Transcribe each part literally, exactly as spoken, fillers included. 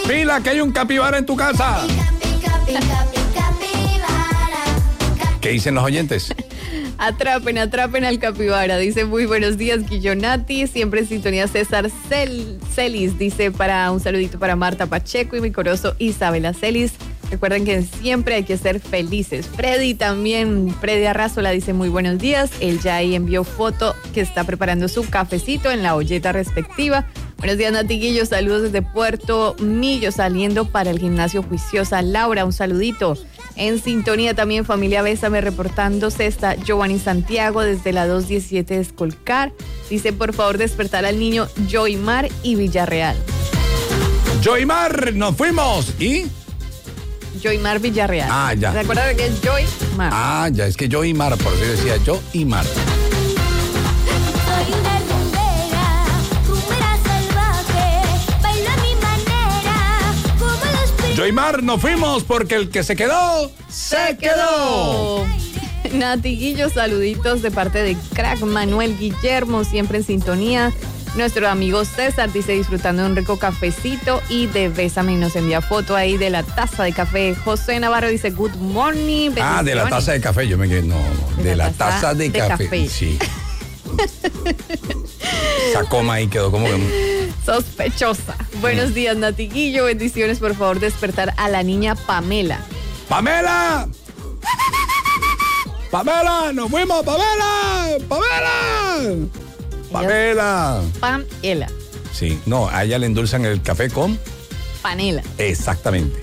Pila, que hay un capibara en tu casa. ¿Qué dicen los oyentes? Atrapen, atrapen al capibara. Dice, muy buenos días, Guillonati. Siempre en sintonía César Cel, Celis. Dice, para un saludito para Marta Pacheco y mi corozo Isabela Celis. Recuerden que siempre hay que ser felices. Freddy también, Freddy Arrazola dice, muy buenos días. Él ya ahí envió foto que está preparando su cafecito en la olleta respectiva. Buenos días, Natiguillo. Saludos desde Puerto Millo, saliendo para el gimnasio Juiciosa. Laura, un saludito. En sintonía también familia Bésame reportándose está Giovanni Santiago desde la dos diecisiete de Escolcar. Dice, por favor, despertar al niño Joymar y Villarreal. Joymar, nos fuimos. ¿Y? Joymar Villarreal. Ah, ya. ¿Se acuerdan de que es Joymar? Ah, ya, es que Joymar, por eso decía yo y Mar. Soy una rumbera, rumbera salvaje, bailo a mi manera, como los primeros. Joymar, nos fuimos porque el que se quedó, se quedó. Natiguillo, saluditos de parte de Crack Manuel Guillermo, siempre en sintonía. Nuestro amigo César dice, disfrutando de un rico cafecito y de Bésame, y nos envía foto ahí de la taza de café. José Navarro dice, good morning. Ah, de la taza de café, yo me quedé, no, no, de, de la, la taza, taza de, de café. café. Sí. Esa coma ahí quedó como que... sospechosa. Buenos días, Natiguillo, bendiciones, por favor, despertar a la niña Pamela. ¡Pamela! ¡Pamela! ¡Nos fuimos, Pamela! ¡Pamela! Pamela. Pamela. Sí, no, a ella le endulzan el café con... panela. Exactamente.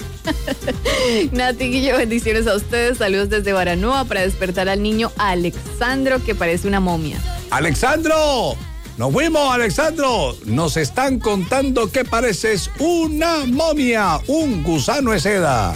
Natiguillo, bendiciones a ustedes. Saludos desde Baranoa para despertar al niño Alexandro, que parece una momia. ¡Alexandro! ¡Nos fuimos, Alexandro! Nos están contando que pareces una momia, un gusano de seda.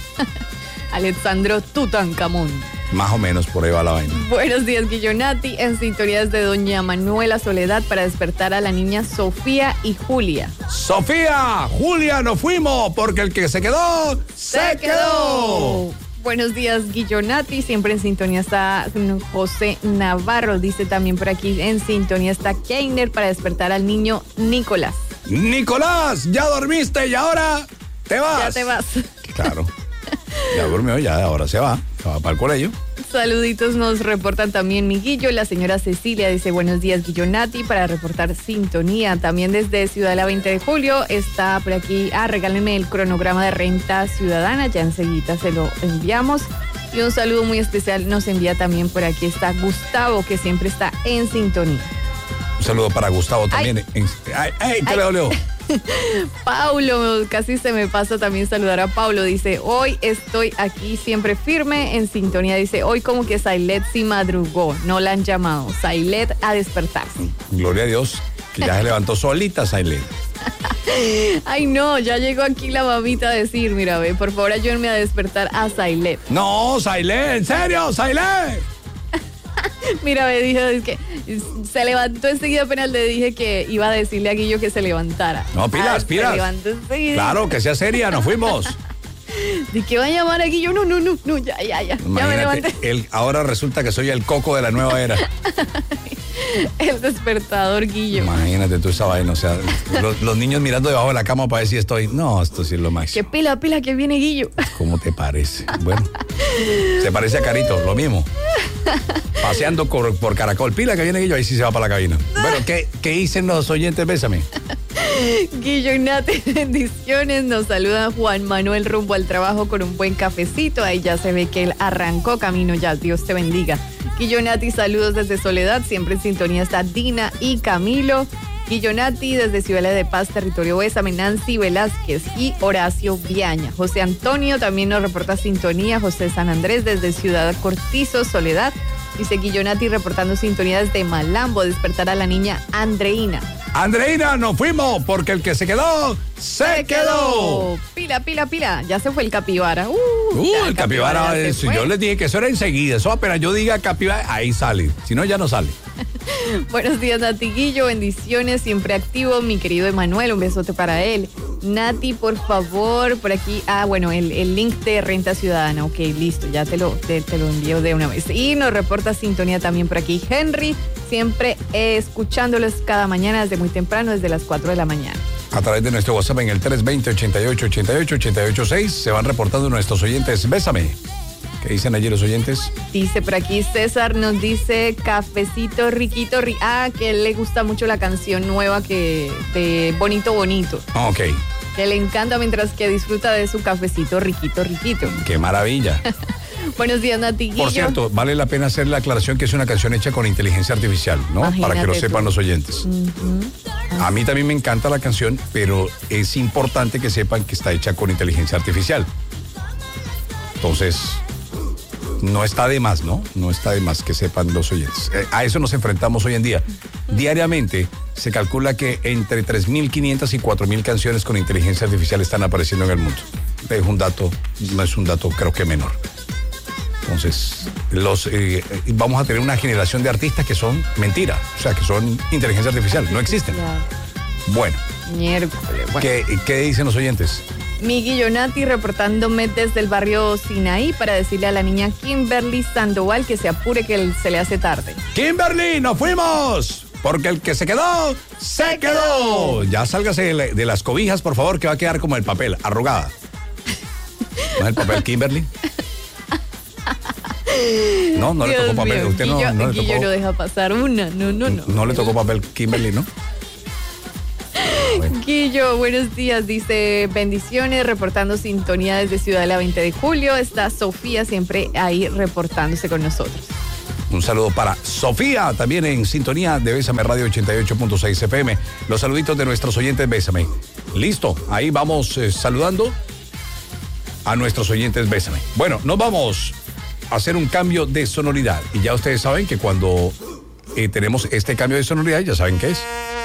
Alexandro Tutankamón. Más o menos por ahí va la vaina. Buenos días, Guillonati. En sintonía desde doña Manuela Soledad para despertar a la niña Sofía y Julia. ¡Sofía! ¡Julia! ¡Nos fuimos! Porque el que se quedó, se, se quedó. quedó. Buenos días, Guillonati. Siempre en sintonía está José Navarro. Dice también por aquí, en sintonía está Keiner para despertar al niño Nicolás. ¡Nicolás! ¡Ya dormiste y ahora te vas! Ya te vas. Claro. Ya durmió, ya ahora se va. Se va para el colegio. Saluditos nos reportan también mi Guillo. La señora Cecilia dice, buenos días, Guillonati, para reportar sintonía. También desde Ciudadela veinte de julio está por aquí. Ah, regálenme el cronograma de renta ciudadana. Ya enseguida se lo enviamos. Y un saludo muy especial nos envía también por aquí está Gustavo, que siempre está en sintonía. Un saludo para Gustavo también. Ay, ay, ay ¿qué le dolió? Paulo, casi se me pasa también saludar a Paulo. Dice, hoy estoy aquí siempre firme en sintonía. Dice, hoy como que Sailet sí madrugó, no la han llamado. Sailet a despertarse. Gloria a Dios, que ya se levantó solita Sailet. Ay no, ya llegó aquí la mamita a decir, mira, ve, por favor ayúdenme a despertar a Sailet. No, Sailet, ¿en serio, Sailet? Mira, me dijo, es que se levantó enseguida, apenas le dije que iba a decirle a Guillo que se levantara. No, pilas, ah, pilas. Se levantó enseguida. Claro, que sea seria, nos fuimos. ¿De qué va a llamar a Guillo? No, no, no, no, ya, ya, ya. Imagínate, ya me levanté. El, ahora resulta que soy el coco de la nueva era. El despertador, Guillo. Imagínate tú esa vaina, o sea, los, los niños mirando debajo de la cama para ver si estoy... No, esto sí es lo máximo. Qué pila, pila que viene Guillo. ¿Cómo te parece? Bueno, se parece a Carito, lo mismo. Paseando por, por Caracol. Pila que viene Guillo, ahí sí se va para la cabina. Bueno, ¿qué, qué dicen los oyentes? Bésame. Guillo y Nati, bendiciones. Nos saluda Juan Manuel rumbo al trabajo con un buen cafecito. Ahí ya se ve que él arrancó camino ya. Dios te bendiga. Guillo Nati, saludos desde Soledad. Siempre en sintonía está Dina y Camilo. Guillo Nati desde Ciudad de Paz, territorio Bésame, Nancy Velázquez y Horacio Viaña. José Antonio también nos reporta sintonía. José San Andrés desde Ciudad Cortizo, Soledad. Dice Guillo Nati reportando sintonía desde Malambo, despertar a la niña Andreina. Andreina, nos fuimos porque el que se quedó, se, se quedó. quedó. Pila, pila, pila. Ya se fue el capibara. Uh, uh el capibara, capibara es, yo les dije que eso era enseguida. Eso apenas yo diga capibara, ahí sale. Si no, ya no sale. Buenos días, Nati Guillo. Bendiciones, siempre activo. Mi querido Emanuel, un besote para él. Nati, por favor, por aquí. Ah, bueno, el, el link de Renta Ciudadana. Ok, listo, ya te lo, te, te lo envío de una vez. Y nos reporta sintonía también por aquí Henry, siempre eh, escuchándolos cada mañana desde muy temprano, desde las cuatro de la mañana. a través de nuestro WhatsApp en el tres dos cero, ochenta y ocho, ochenta y ocho, ochenta y ocho seis. Se van reportando nuestros oyentes. Bésame. ¿Qué dicen allí los oyentes? Dice por aquí César, nos dice cafecito riquito, ri ah, que él le gusta mucho la canción nueva que de Bonito Bonito. Ok. Que le encanta mientras que disfruta de su cafecito riquito, riquito. Qué maravilla. Buenos días, Nati. Por cierto, vale la pena hacer la aclaración que es una canción hecha con inteligencia artificial, ¿no? Imagínate Para que lo sepan tú. los oyentes. Uh-huh. A mí también me encanta la canción, pero es importante que sepan que está hecha con inteligencia artificial. Entonces, no está de más, ¿no? No está de más que sepan los oyentes. Eh, a eso nos enfrentamos hoy en día. Diariamente se calcula que entre tres mil quinientas y cuatro mil canciones con inteligencia artificial están apareciendo en el mundo. Es un dato, no es un dato creo que menor. Entonces, los, eh, vamos a tener una generación de artistas que son mentira, o sea, que son inteligencia artificial, no existen. Claro. Bueno, Miércoles. Bueno. ¿qué, qué dicen los oyentes? Mi Guillonati reportándome desde el barrio Sinaí para decirle a la niña Kimberly Sandoval que se apure que se le hace tarde. Kimberly, nos fuimos, porque el que se quedó, se quedó. Ya sálgase de, la- de las cobijas, por favor, que va a quedar como el papel, arrugada. ¿No es el papel Kimberly? No, no le Dios tocó papel. mío, Usted no, Guillo, no le Guillo tocó. no deja pasar una. No, no, no. No le tocó papel Kimberly, ¿no? Bueno. Guillo, buenos días. Dice bendiciones, reportando sintonía desde Ciudad de la veinte de julio. Está Sofía siempre ahí reportándose con nosotros. Un saludo para Sofía, también en sintonía de Bésame Radio ochenta y ocho punto seis F M. Los saluditos de nuestros oyentes Bésame. Listo, ahí vamos eh, saludando a nuestros oyentes Bésame. Bueno, nos vamos a hacer un cambio de sonoridad. Y ya ustedes saben que cuando eh, tenemos este cambio de sonoridad, ya saben qué es.